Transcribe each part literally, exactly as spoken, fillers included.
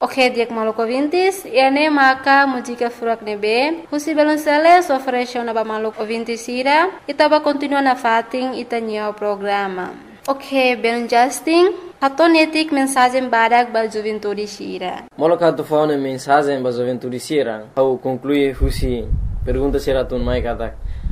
Ok, diak maluco vintis, ene maka mujika furak nebe, husi belunsele sofresho na ba maluco vintis ira, itaba continua na fating itanya programa. Ok, belun Justin, haton etik mensagem badak ba juventude sira. Moloka tu faune mensagem ba juventude sira, au conclui husi pergunta sira tun mai katak.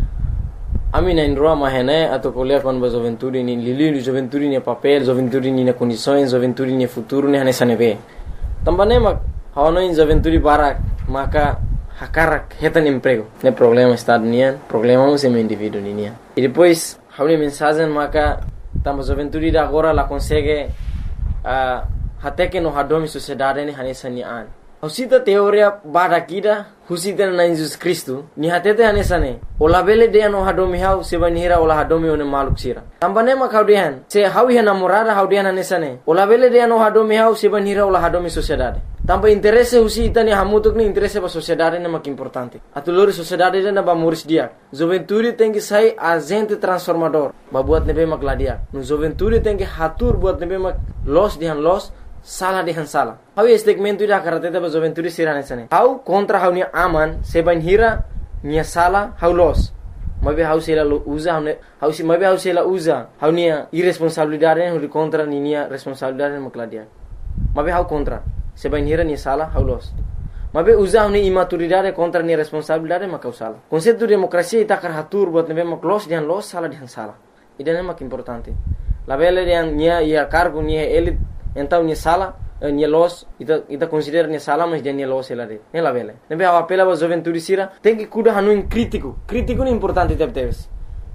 Ami na indroa mahene atau kuliah kon ba juventude ni lili juventude ni papel, juventude ni na condições, juventude ni futuro ni hanesa nebe. Tambane mak hawana in juventude barak maka hakarak hetan emprego. Ne problema estado nian, problema o sem indivíduo nian. E depois hauni mensagem maka tamba juventude da agora la consegue uh, até que no hadomi sociedade ni hanesa ni an. Husita teoria barakida husita na Jesus Cristo ni hatete hanesa ne. Ola bele de no hadomi hau sebanira ola hadomi one maluk sira. Tambane mak haudian se hawi namorada haudian hanesa ne. Ola bele de no hadomi hau sebanira ola hadomi sociedade. Tamba interesse husita ni hamutuk ni interesse ba sociedade ne mak importante. Atulori sociedade na ba muris dia. Juventude tem que sair agente transformador. Ba buat nebe mak ladia. No juventude tem que hatur buat nebe mak los dihan los salah dihan salah. Hau segmento ida karateta ba juventude sirane sane. Hau contra hau ni aman seban hira ni salah hau los. Mabe hau sela usa hau hau si mabe hau sela usa hau ni irresponsabilidade hau contra ni ni responsabilidade mak ladia. Mabe hau contra seban hira ni salah hau los. Mabe usa hau ni imaturidade contra ni responsabilidade mak salah. Konsepto demokrasia ita kar hatur buat nebe mak los dihan los salah dihan salah. Ida mak importante. La bele dihan nia ia cargo ni elit então ni sala ni los ita ita considera ni sala mas dia ni los ela de ne la vele ne be apela ba juventude sira tem que cuida hanu in crítico crítico ni importante tep teves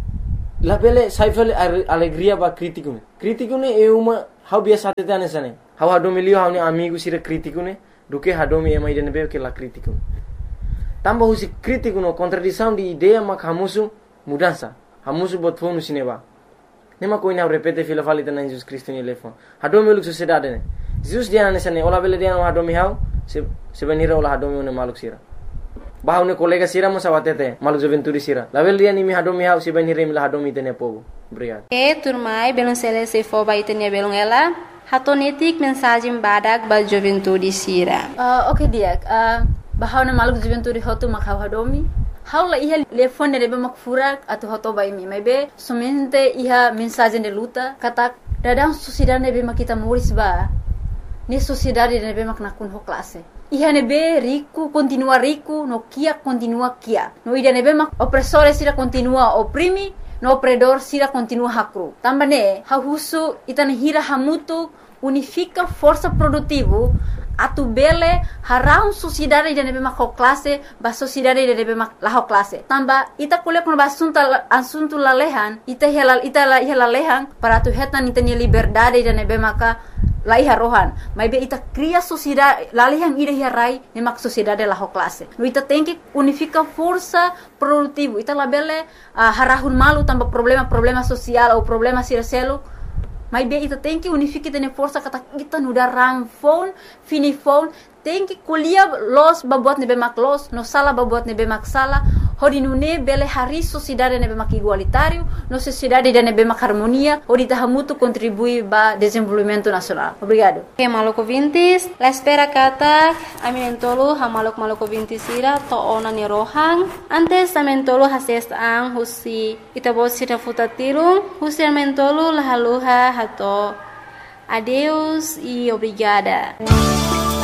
la vele saifel alegria ba crítico ne crítico ne é uma how biasa tete anesane how hado milio how ni amigo sira crítico ne do que hado mi ema ide ne be que la crítico tamba husi crítico no contradição de ideia mak hamusu mudança hamusu bot fonu sineba. Nema koina repete fila falita na Jesus Cristo ni lefo. Hadomi uluk sociedade ne. Jesus dia na nesane ola bele dia no hadomi hau se se venira ola hadomi one maluk sira. Bahau ne kolega sira mo sawatete maluk juventude sira. La bele dia ni mi hadomi hau se venira mi la hadomi tene povo. Obrigado. E turmai belum sele se fo ba itene belum ela. Hatonetik mensagem badak ba juventude sira. Uh, okay dia. Uh, bahau na maluk juventude hotu makau hadomi. Haula iha telefone de mak furak atau hoto bai mi maybe somente iha mensagem de luta kata dadang sociedade nebe mak kita muris ba ni sociedade nebe mak nakun ho classe iha nebe rico continua rico no kia continua kia no ida nebe mak opressore sira continua oprimi no opredor sira continua hakru tambane ha husu itane hira hamutu unifica força produtivo atu bele harau sociedade de nebe mak classe ba sociedade de nebe mak la classe tamba ita kule kon basunta asuntu lalehan ita helal ita la helalehan para tu hetan ita ni liberdade de nebe maka la iha rohan mai be ita cria sociedade lalehan ida hirai ne mak sociedade la classe no ita tem que unifica força produtivo ita la bele uh, harahun malu tamba problema problema social ou problema sircelo. Mas bem, ita tem que unificar tene força kata kita nuda rang phone, fini phone, tem que kuliah los babuat nebe mak los, no sala babuat nebe mak sala, hodi nune bele hari sociedade nebe mak igualitário, no sociedade de nebe mak harmonia, hodi tahamutu contribui ba desenvolvimento nacional. Obrigado. Que maluco vintis, la espera kata, aminentolo ha maluk maluco vintis ira to ona ni rohang, antes amentolo hases ang husi ita bosita futatirung, husi amentolo la haluha hato. Adeus e obrigada.